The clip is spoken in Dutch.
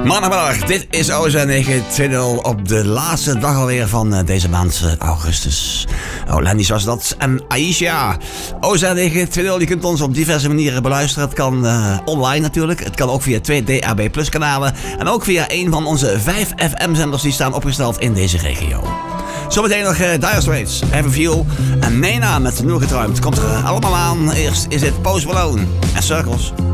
Maandagmiddag, dit is OZ 920 op de laatste dag alweer van deze maand augustus. Lenny was dat en Aisha. OZ 920, je kunt ons op diverse manieren beluisteren. Het kan online natuurlijk, het kan ook via 2 DAB Plus kanalen en ook via een van onze 5 FM-zenders die staan opgesteld in deze regio. Zometeen nog Dire Straits, Have a Feel en Nena met Noor getruimd. Komt er allemaal aan. Eerst is dit Post Malone en Circles.